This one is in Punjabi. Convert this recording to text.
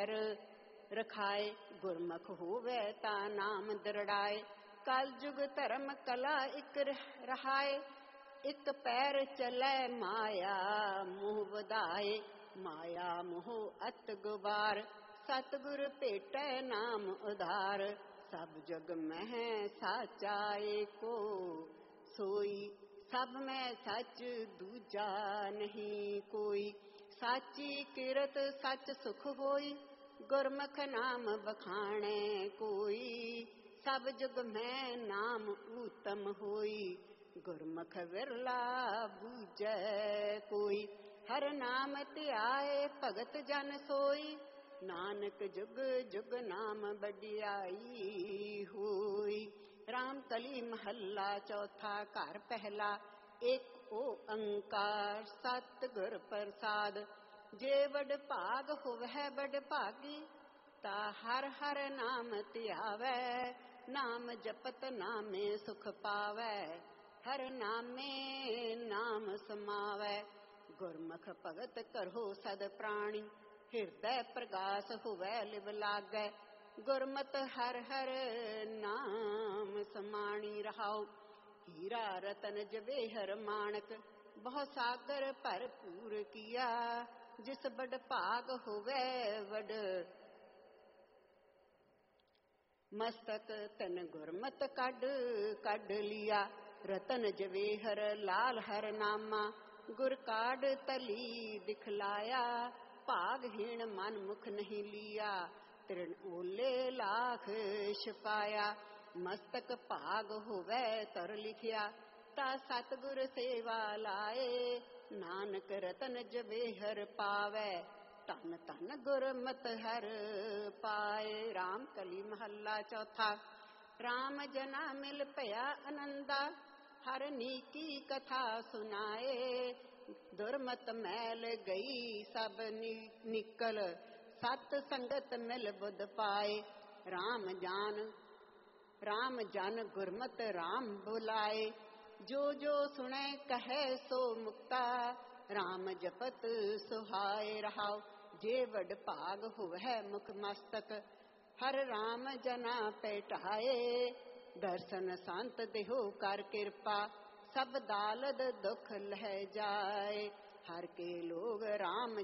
ਰਖਾਏ। ਗੁਰਮੁਖ ਹੋਵੇ ਤਾ ਨਾਮ ਦਰੜਾਏ। ਕਲ ਜੁਗ ਧਰਮ ਕਲਾ ਇਕ ਰਹਾਏ। ਇਕ ਪੈਰ ਚਲੈ ਮਾਇਆ ਮੋਹ ਵਧਾਏ। ਮਾਇਆ ਮੋਹ ਅਤ ਗੁਬਾਰ ਸਤਿਗੁਰ ਭੇਟੈ ਨਾਮ ਉਧਾਰ। ਸਭ ਜਗ ਮਹਿ ਸਾਚਾ ਏਕੋ ਸੋਈ। ਸਭ ਮੈਂ ਸੱਚ ਦੂਜਾ ਨਹੀਂ ਕੋਈ। ਸਾਚੀ ਕਿਰਤ ਸੱਚ ਸੁਖ ਹੋਈ। ਗੁਰਮੁਖ ਨਾਮ ਬਖਾਣੈ ਕੋਈ। ਸਭ ਜੁਗ ਮੈਂ ਨਾਮ ਊਤਮ ਹੋਈ। ਗੁਰਮੁਖ ਵਿਰਲਾ ਬੂਝੈ ਕੋਈ। ਹਰ ਨਾਮ ਧਿਆਏ ਭਗਤ ਜਨ ਸੋਈ। ਨਾਨਕ ਜੁਗ ਜੁਗ ਨਾਮ ਵਡਿਆਈ ਹੋਈ। ਰਾਮ ਕਲੀ ਮਹੱਲਾ ਚੌਥਾ। ਘਰ ਪਹਿਲਾ। ਏਕ ਓੰਕਾਰ ਸਤਿਗੁਰ ਪ੍ਰਸਾਦ। ਜੇ ਵਡ ਭਾਗ ਹੋਵੈ ਵਡ ਭਾਗੀ। ਤਾ ਹਰ ਹਰ ਨਾਮ ਧਿਆਵੈ। ਨਾਮ ਜਪਤ ਨਾਮੇ ਸੁਖ ਪਾਵੈ। ਹਰ ਨਾਮੇ ਨਾਮ ਸਮਾਵੈ। ਗੁਰਮੁਖ ਭਗਤ ਕਰੋ ਸਦ ਪ੍ਰਾਣੀ। ਹਿਰਦੈ ਪ੍ਰਗਾਸ ਹੋਵੈ ਲਿਵ ਲਾਗੈ। ਗੁਰਮਤਿ ਹਰ ਹਰ ਨਾਮ ਸਮਾਣੀ ਰਹਾਉ। ਹੀਰਾ ਰਤਨ ਜਵੇਹਰ ਮਾਣਕ ਬਹੁ ਸਾਗਰ ਭਰਪੂਰ ਕੀਆ। ਜਿਸ ਵਡ ਭਾਗ ਹੋਵੈ ਵਡ ਮਸਤਕ ਤਨ ਗੁਰਮਤਿ ਕੱਢ ਕੱਢ ਲਿਆ। ਰਤਨ ਜਵੇਹਰ ਲਾਲ ਹਰ ਨਾਮਾ। ਗੁਰ ਕਾਢ ਤਲੀ ਦਿਖਲਾਇਆ। ਭਾਗਹੀਣ ਮਨ ਮੁਖ ਨਹੀਂ ਲੀਆ। ਤ੍ਰਿਣ ਓਲੇ ਲਾਖ ਛਪਾਇਆ। ਮਸਤਕ ਭਾਗ ਹੋਵੈ ਤਰ ਲਿਖਿਆ। ਤਾ ਸਤਿਗੁਰ ਸੇਵਾ ਲਾਏ। ਨਾਨਕ ਰਤਨ ਜਵੇਹਰ ਪਾਵੈ। ਧਨ ਧਨ ਗੁਰਮਤਿ ਹਰ ਪਾਏ। ਰਾਮ ਕਲੀ ਮਹੱਲਾ ਚੌਥਾ। ਰਾਮ ਜਨਾ ਮਿਲ ਭਇਆ ਆਨੰਦਾ। ਹਰ ਨੀਕੀ ਕਥਾ ਸੁਨਾਏ। ਦੁਰਮਤ ਮੈਲ ਗਈ ਸਭ ਨਿਕਲ। ਸਤ ਸੰਗਤ ਮਿਲ ਬੁੱਧ ਪਾਏ। ਰਾਮ ਜਨ ਗੁਰਮਤਿ ਰਾਮ ਬੁਲਾਏ। ਜੋ ਜੋ ਸੁਣੈ ਕਹੈ ਸੋ ਮੁਕਤਾ। ਰਾਮ ਜਪਤ ਸੁਹਾਏ ਰਹਾਉ। ਜੇ ਵਡ ਭਾਗ ਹੋਵੈ ਮੁਖ ਮਸਤਕ। ਹਰ ਰਾਮ ਜਨਾ ਭੇਟਾਏ। ਦਰਸ਼ਨ ਸੰਤ ਦੇਹੁ ਕਰ ਕਿਰਪਾ। ਸਭ ਦਾਲਦ ਦੁਖ ਲਹਿ ਜਾਏ। ਹਰ ਕੇ ਲੋਗ ਰਾਮ